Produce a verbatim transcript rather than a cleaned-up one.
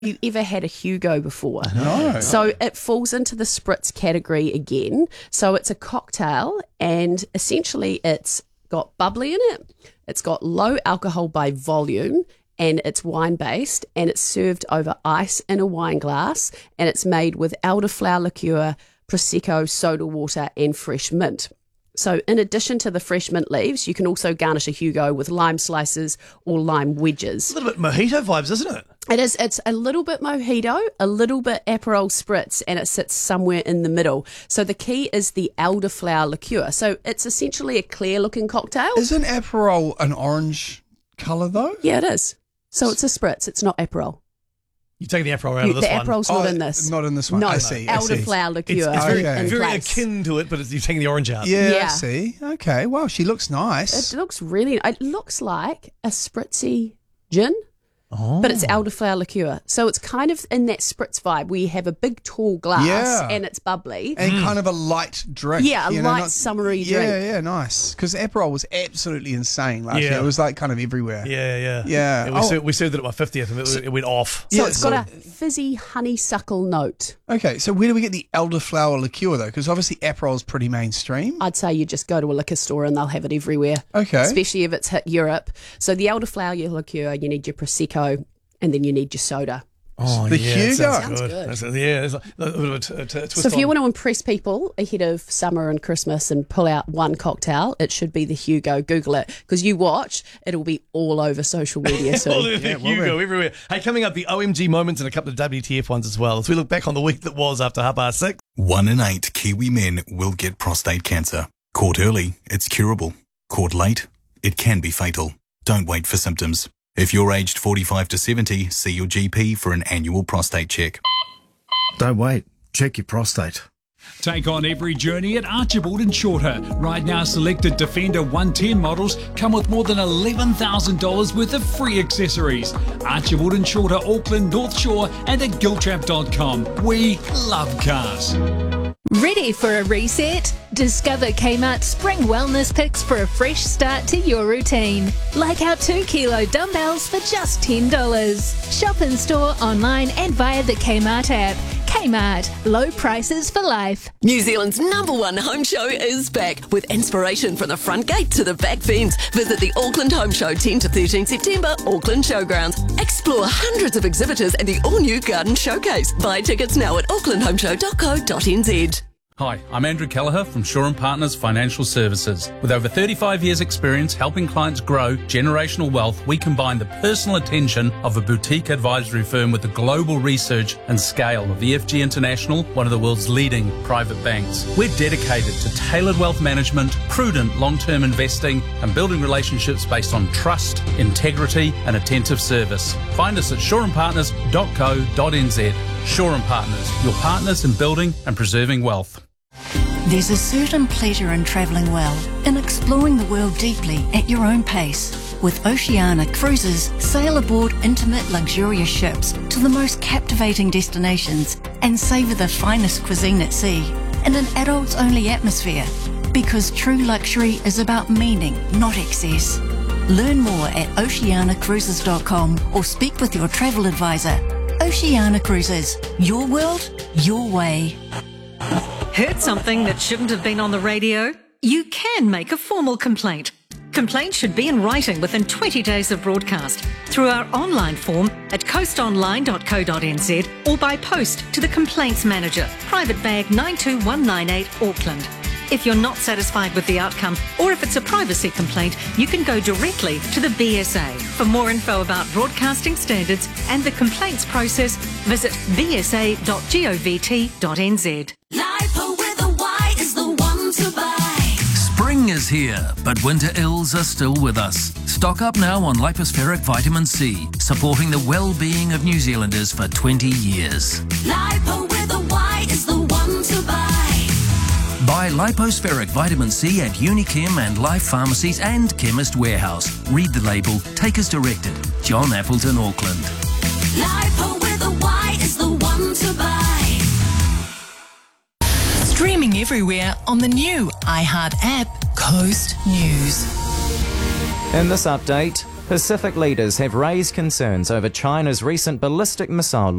you ever had a Hugo before? No. So it falls into the spritz category again. So it's a cocktail, and essentially it's got bubbly in it. It's got low alcohol by volume, and it's wine-based, and it's served over ice in a wine glass, and it's made with elderflower liqueur, Prosecco, soda water, and fresh mint. So in addition to the fresh mint leaves, you can also garnish a Hugo with lime slices or lime wedges. A little bit mojito vibes, isn't it? It is. It's a little bit mojito, a little bit Aperol spritz, and it sits somewhere in the middle. So the key is the elderflower liqueur. So it's essentially a clear-looking cocktail. Isn't Aperol an orange colour, though? Yeah, it is. So it's a spritz. It's not Aperol. You take the Aperol out of this the one. Aperol's Oh, not in this. Not in this one. No, I see. I see. elderflower liqueur. It's, it's very, Okay. in very place. akin to it, but it's, you're taking the orange out. Yeah, Yeah. I see. Okay. Wow, she looks nice. It looks really. It looks like a spritzy gin. Oh. But it's elderflower liqueur. So it's kind of in that spritz vibe where you have a big tall glass Yeah. and it's bubbly. and kind of a light drink. Yeah, a you know, light not- summery Yeah, drink. yeah, nice. Because Aperol was absolutely insane last Yeah. year. It was like kind of everywhere. Yeah, yeah. Yeah. we, Oh. served, we served it at my fiftieth and it, it went off. So Yeah, it's so- got a fizzy honeysuckle note. Okay, so where do we get the elderflower liqueur, though? Because obviously Aperol is pretty mainstream. I'd say you just go to a liquor store and they'll have it everywhere. Okay. Especially if it's hit Europe. So the elderflower liqueur, you need your Prosecco and then you need your soda. Oh, The yeah, Hugo. sounds Sounds good. good. That's, yeah, there's a little bit of a, t- a, t- a twist So if you on- want to impress people ahead of summer and Christmas and pull out one cocktail, it should be the Hugo. Google it, because you watch, it'll be all over social media All soon. over Yeah, well, Hugo we- everywhere. Hey, coming up, the O M G moments and a couple of W T F ones as well. As we look back on the week that was after half past six. One in eight Kiwi men will get prostate cancer. Caught early, it's curable. Caught late, it can be fatal. Don't wait for symptoms. If you're aged forty-five to seventy, see your G P for an annual prostate check. Don't wait. Check your prostate. Take on every journey at Archibald and Shorter. Right now, selected Defender one ten models come with more than eleven thousand dollars worth of free accessories. Archibald and Shorter, Auckland, North Shore, and at giltrap dot com. We love cars. Ready for a reset? Discover Kmart Spring Wellness Picks for a fresh start to your routine. Like our two kilo dumbbells for just ten dollars. Shop in store, online and via the Kmart app. Kmart, low prices for life. New Zealand's number one home show is back with inspiration from the front gate to the back fence. Visit the Auckland Home Show tenth to thirteenth September, Auckland Showgrounds. Explore hundreds of exhibitors and the all-new Garden Showcase. Buy tickets now at auckland home show dot co dot n z. Hi, I'm Andrew Kelleher from Shaw and Partners Financial Services. With over thirty-five years experience helping clients grow generational wealth, we combine the personal attention of a boutique advisory firm with the global research and scale of E F G International, one of the world's leading private banks. We're dedicated to tailored wealth management, prudent long-term investing, and building relationships based on trust, integrity, and attentive service. Find us at shaw and partners dot co dot n z. Shaw and Partners, your partners in building and preserving wealth. There's a certain pleasure in travelling well, in exploring the world deeply at your own pace. With Oceania Cruises, sail aboard intimate, luxurious ships to the most captivating destinations and savour the finest cuisine at sea in an adults-only atmosphere. Because true luxury is about meaning, not excess. Learn more at oceania cruises dot com or speak with your travel advisor. Oceania Cruises, your world, your way. Heard something that shouldn't have been on the radio? You can make a formal complaint. Complaints should be in writing within twenty days of broadcast through our online form at coast online dot co dot n z or by post to the Complaints Manager, Private Bag nine two one nine eight, Auckland. If you're not satisfied with the outcome, or if it's a privacy complaint, you can go directly to the B S A. For more info about broadcasting standards and the complaints process, visit b s a dot govt dot n z. Lipo with a Y is the one to buy. Spring is here, but winter ills are still with us. Stock up now on Lipospheric Vitamin C, supporting the well-being of New Zealanders for twenty years. Lipo with a Y is the one to buy. Buy Lipospheric Vitamin C at Unichem and Life Pharmacies and Chemist Warehouse. Read the label, take as directed. John Appleton, Auckland. Lipo with a Y is the one to buy. Streaming everywhere on the new iHeart app, Coast News. In this update, Pacific leaders have raised concerns over China's recent ballistic missile